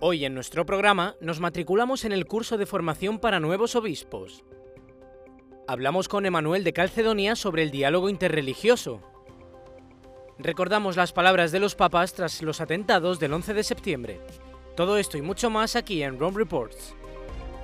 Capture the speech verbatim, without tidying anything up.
Hoy en nuestro programa nos matriculamos en el curso de formación para nuevos obispos. Hablamos con Emanuel de Calcedonia sobre el diálogo interreligioso. Recordamos las palabras de los papas tras los atentados del once de septiembre. Todo esto y mucho más aquí en Rome Reports.